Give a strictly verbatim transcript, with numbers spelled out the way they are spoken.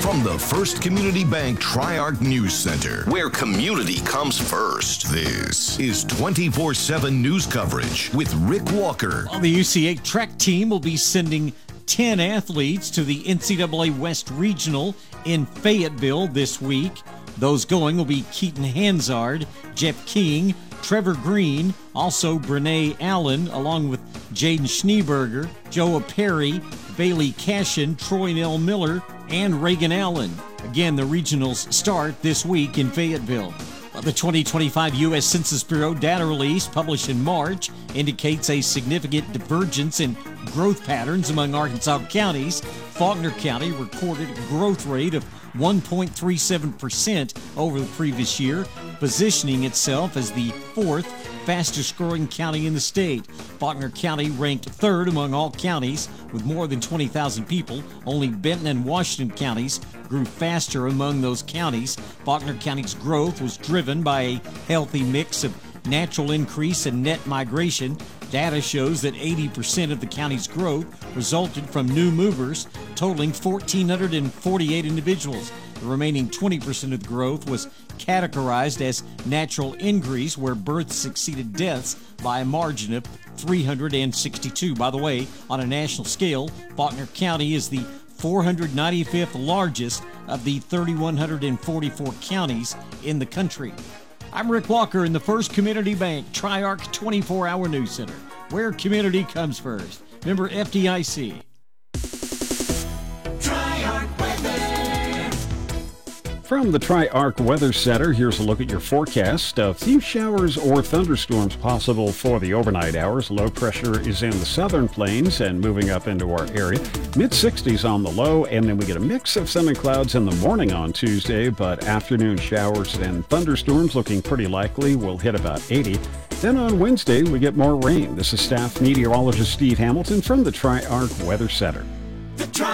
From the First Community Bank Tri-Arc News Center, where community comes first, this is twenty-four seven news coverage with Rick Walker. Well, the U C A track team will be sending ten athletes to the N C double A West Regional in Fayetteville this week. Those going will be Keaton Hansard, Jeff King, Trevor Green, also Brene Allen, along with Jaden Schneeberger, Joa Perry, Bailey Cashin, Troy Nell Miller, and Reagan Allen. Again, the regionals start this week in Fayetteville. Well, the twenty twenty-five U S Census Bureau data release published in March indicates a significant divergence in growth patterns among Arkansas counties. Faulkner County recorded a growth rate of one point three seven percent over the previous year, positioning itself as the fourth fastest growing county in the state. Faulkner County ranked third among all counties with more than twenty thousand people. Only Benton and Washington counties grew faster among those counties. Faulkner County's growth was driven by a healthy mix of natural increase and net migration. Data shows that eighty percent of the county's growth resulted from new movers, totaling one thousand four hundred forty-eight individuals. The remaining twenty percent of the growth was categorized as natural increase, where births exceeded deaths by a margin of three hundred sixty-two. By the way, on a national scale, Faulkner County is the four hundred ninety-fifth largest of the three thousand one hundred forty-four counties in the country. I'm Rick Walker in the First Community Bank Tri-Arc twenty-four hour News Center, where community comes first. Member F D I C. Tri-Arc Weather. From the Tri-Arc Weather Center, here's a look at your forecast. A few showers or thunderstorms possible for the overnight hours. Low pressure is in the southern plains and moving up into our area. mid sixties on the low, and then we get a mix of sun and clouds in the morning on Tuesday, but afternoon showers and thunderstorms looking pretty likely. Will hit about eighty. Then on Wednesday, we get more rain. This is staff meteorologist Steve Hamilton from the Tri-Arc Weather Center.